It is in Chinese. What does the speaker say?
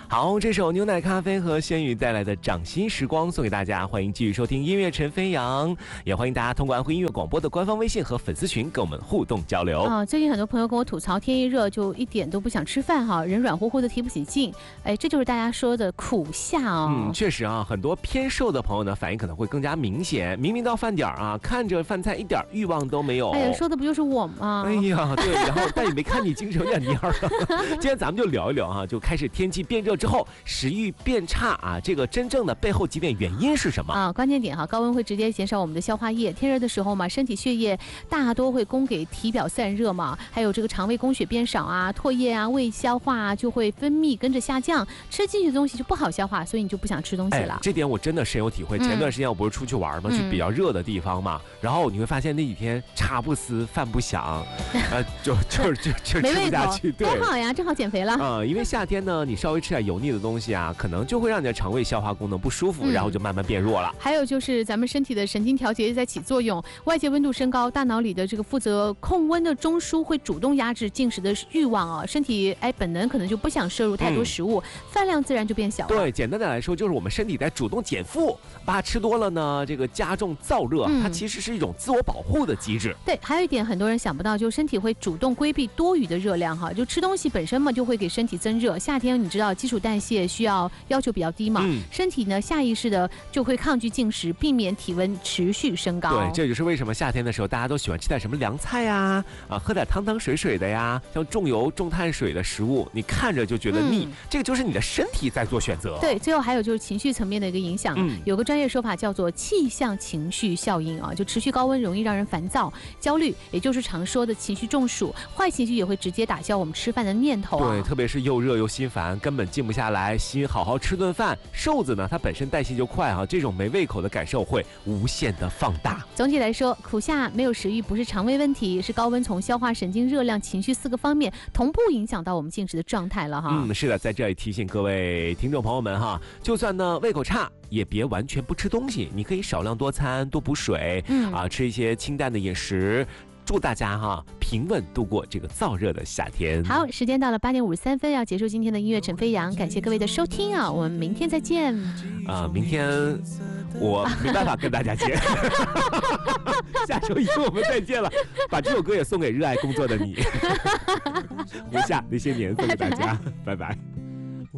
好，这首牛奶咖啡和轩宇带来的掌心时光送给大家，欢迎继续收听音乐陈飞扬，也欢迎大家通过安徽音乐广播的官方微信和粉丝群跟我们互动交流。 最近很多朋友跟我吐槽，天一热就一点都不想吃饭哈，人软乎乎的提不起劲，这就是大家说的苦夏哦。 确实啊，很多偏瘦的朋友呢，反应可能会更加明显。明明到饭点啊，看着饭菜一点欲望都没有。 说的不就是我吗？ 对，然后但也没看你精神有点蔫了。今天咱们就聊一聊啊，就开始天气变热之后，食欲变差啊，这个真正的背后几点原因是什么啊？ 关键点哈，高温会直接减少我们的消化液，天热的时候嘛，身体血液大多会供给体表散热嘛，还有这个肠胃供血变少啊，唾液啊、胃消化啊就会分泌跟着下降，吃进去的东西就不好消化，所以你就不想吃东西了。 这点我真的深有体会。前段时间我不是出去玩嘛，去比较热的地方嘛，然后你会发现那几天茶不思饭不想，就吃不下去。对， 多好呀，正好减肥了。 因为夏天呢，你稍微吃点油腻的东西啊，可能就会让你的肠胃消化功能不舒服，然后就慢慢变弱了。 还有就是咱们身体的神经调节在起作用，外界温度升高，大脑里的这个负责控温的中枢会主动压制进食的欲望啊，身体本能可能就不想摄入太多食物，饭量自然就变小了。 对，简单的来说就是我们身体在主动减负，把它吃多了呢，这个加重燥热，它其实是一种自我保护的机制。 对，还有一点很多人想不到，就是身体会主动规避多余的热量哈，就吃东西本身嘛就会给身体增热。夏天你知道基础代谢要求比较低嘛，身体呢下意识的就会抗拒进食，避免体温持续升高。 对，这就是为什么夏天的时候大家都喜欢吃点什么凉菜呀，喝点汤汤水水的呀，像重油重碳水的食物，你看着就觉得腻，这个就是你的身体在做选择。 对，最后还有就是情绪层面的一个影响，有个专业说法叫做气象情绪效应啊，就持续高温容易让人烦躁、焦虑，也就是常说的情绪中暑，坏情绪也会直接打消我们吃饭的念头啊。 对，特别是又热又心烦，根本静不下来心好好吃顿饭。瘦子呢，它本身代谢就快啊，这种没胃口的感受会无限的放大。 总体来说，苦夏没有食欲不是肠胃问题，是高温从消化、神经、热量、情绪4个方面同步影响到我们进食的状态了哈。 是的，在这里提醒各位听众朋友们哈，就算呢胃口差，也别完全不吃东西，你可以少量多餐，多补水，吃一些清淡的饮食。祝大家平稳度过这个燥热的夏天。 好，时间到了8点53分，要结束今天的音乐陈飞扬，感谢各位的收听啊，我们明天再见。 明天我没办法跟大家见，下周一我们再见了。把这首歌也送给热爱工作的你，胡夏那些年送给大家，拜拜。